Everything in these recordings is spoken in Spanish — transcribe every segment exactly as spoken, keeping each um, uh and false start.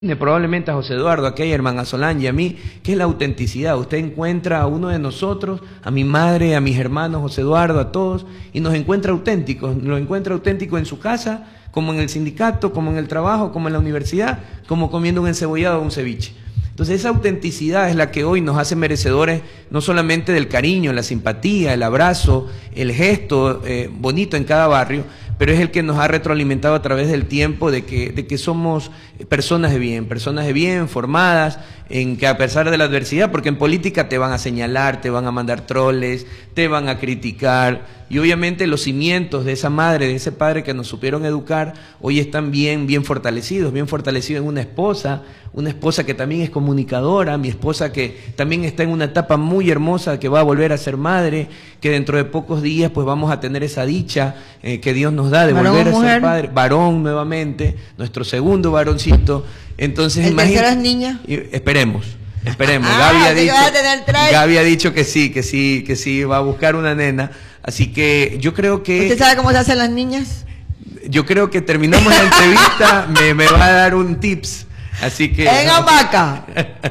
Probablemente a José Eduardo, a Keyerman, a Solange y a mí, que es la autenticidad. Usted encuentra a uno de nosotros, a mi madre, a mis hermanos, José Eduardo, a todos, y nos encuentra auténticos. Lo encuentra auténtico en su casa, como en el sindicato, como en el trabajo, como en la universidad, como comiendo un encebollado o un ceviche. Entonces esa autenticidad es la que hoy nos hace merecedores no solamente del cariño, la simpatía, el abrazo, el gesto eh, bonito en cada barrio, pero es el que nos ha retroalimentado a través del tiempo de que, de que somos personas de bien, personas de bien, formadas, en que a pesar de la adversidad, porque en política te van a señalar, te van a mandar troles, te van a criticar, y obviamente los cimientos de esa madre, de ese padre que nos supieron educar, hoy están bien, bien fortalecidos, bien fortalecidos en una esposa, una esposa que también es comunicadora, mi esposa que también está en una etapa muy hermosa, que va a volver a ser madre, que dentro de pocos días pues vamos a tener esa dicha eh, que Dios nos da de volver a ser padre, varón nuevamente, nuestro segundo varoncito. Entonces, ¿el tercero es niña? Esperemos, esperemos. Ah, Gaby, ha dicho, va a tener tres. Gaby ha dicho que sí, que sí, que sí, va a buscar una nena. Así que yo creo que... ¿Usted sabe cómo se hacen las niñas? Yo creo que terminamos la entrevista, me, me va a dar un tips. Así que... En hamaca.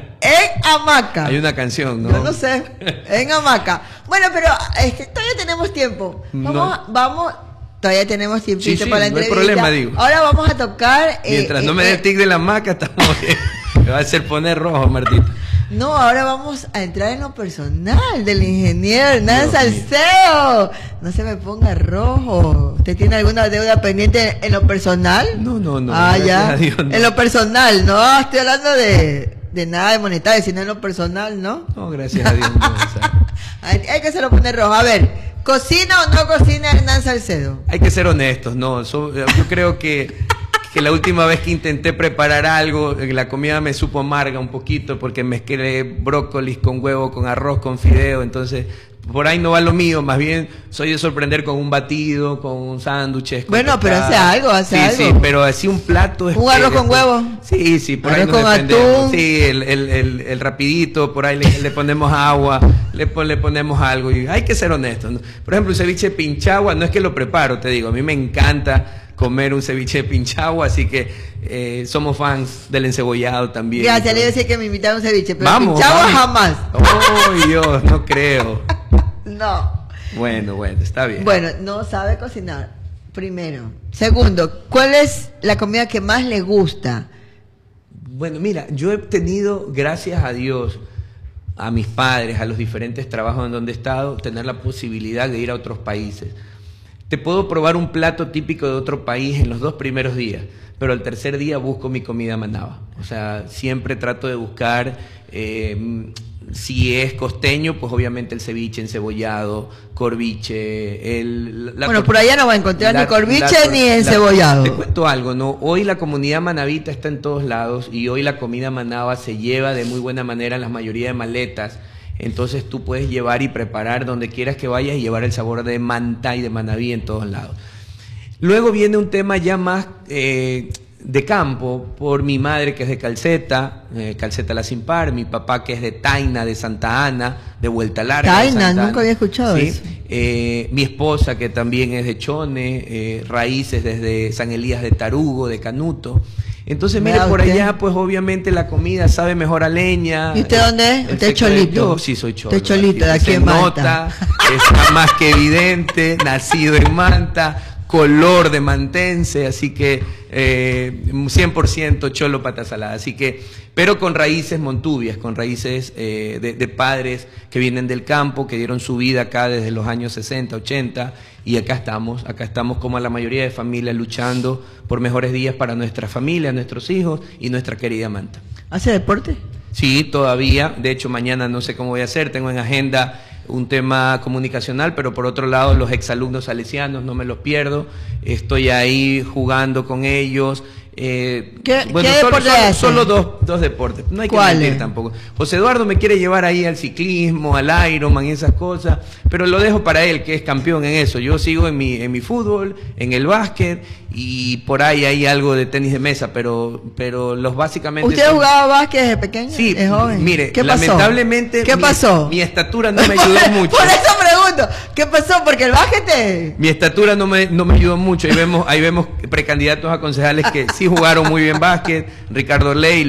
En hamaca. Hay una canción, ¿no? Yo no sé. En hamaca. Bueno, pero es que todavía tenemos tiempo. Vamos, no. vamos... Todavía tenemos tiempo sí, sí, para la entrevista. No hay problema, digo. Ahora vamos a tocar... Mientras eh, no eh, me dé el tic de la hamaca, estamos bien. Me va a hacer poner rojo, Martita. No, ahora vamos a entrar en lo personal del ingeniero Hernán Salcedo. No se me ponga rojo. ¿Usted tiene alguna deuda pendiente en lo personal? No, no, no. Ah, ya. Dios, no. En lo personal, no, estoy hablando de, de nada de monetario, sino en lo personal, ¿no? No, gracias a Dios. No, o sea. hay, hay que se lo pone rojo. A ver, ¿cocina o no cocina Hernán Salcedo? Hay que ser honestos, no. So, yo creo que... que la última vez que intenté preparar algo, la comida me supo amarga un poquito porque mezclé brócolis con huevo, con arroz, con fideo, entonces por ahí no va lo mío, más bien soy de sorprender con un batido, con un sándwich. Bueno, pero hace algo, hace sí, algo. Sí, pero así un plato. ¿Un arroz con huevo? Sí, sí, por arroz ahí nos con defendemos. atún. Sí, el, el, el, el rapidito, por ahí le, le ponemos agua, le, le ponemos algo y hay que ser honestos, ¿no? Por ejemplo, un ceviche de pinchagua, no es que lo preparo, te digo, a mí me encanta comer un ceviche de pinchagua, así que eh, somos fans del encebollado también. Gracias, le decía que me invitaron un ceviche, pero vamos, pinchagua vamos. jamás. Oh, Dios, no creo. No. Bueno, bueno, está bien. Bueno, no sabe cocinar, primero. Segundo, ¿cuál es la comida que más le gusta? Bueno, mira, yo he tenido, gracias a Dios, a mis padres, a los diferentes trabajos en donde he estado, tener la posibilidad de ir a otros países. Te puedo probar un plato típico de otro país en los dos primeros días, pero al tercer día busco mi comida manaba. O sea, siempre trato de buscar, eh, si es costeño, pues obviamente el ceviche encebollado, corviche, el... La bueno, por allá no va a encontrar la, ni corviche la, ni encebollado. La, te cuento algo, ¿no? Hoy la comunidad manabita está en todos lados y hoy la comida manaba se lleva de muy buena manera en la mayoría de maletas. Entonces tú puedes llevar y preparar donde quieras que vayas y llevar el sabor de Manta y de Manabí en todos lados. Luego viene un tema ya más eh, de campo, por mi madre que es de Calceta, eh, Calceta La Sin Par, mi papá que es de Taina, de Santa Ana, de Vuelta Larga. Taina, nunca había escuchado ¿sí? eso. Eh, mi esposa que también es de Chone, eh, raíces desde San Elías de Tarugo, de Canuto. Entonces, mire, por usted. allá, pues obviamente la comida sabe mejor a leña. ¿Y usted dónde es? ¿Usted es cholito? Yo sí soy cholo. Usted es cholito, de aquí en Manta. Nota, está más que evidente, nacido en Manta, color de mantense, así que eh, cien por ciento cholo pata salada. Así que, pero con raíces montubias, con raíces eh, de, de padres que vienen del campo, que dieron su vida acá desde los años sesenta, ochenta, y acá estamos, acá estamos como la mayoría de familias luchando por mejores días para nuestra familia, nuestros hijos y nuestra querida Manta. ¿Hace deporte? Sí, todavía. De hecho, mañana no sé cómo voy a hacer. Tengo en agenda un tema comunicacional, pero por otro lado, los exalumnos salesianos no me los pierdo. Estoy ahí jugando con ellos. Eh, ¿Qué, bueno, ¿qué solo, deporte solo, hace? solo dos, dos deportes. No hay que mentir tampoco. José Eduardo me quiere llevar ahí al ciclismo, al Ironman y esas cosas, pero lo dejo para él, que es campeón en eso. Yo sigo en mi, en mi fútbol, en el básquet y por ahí hay algo de tenis de mesa, pero, pero los básicamente... ¿Usted son... jugaba básquet desde pequeño? Sí, es joven. Mire, ¿Qué pasó? lamentablemente ¿Qué mi, pasó? mi estatura no me ayudó mucho. Por eso pregunto. fondo. ¿Qué pasó? Porque el bájete. Mi estatura no me, no me ayudó mucho. Ahí vemos, ahí vemos precandidatos a concejales que sí jugaron muy bien básquet. Ricardo Ley,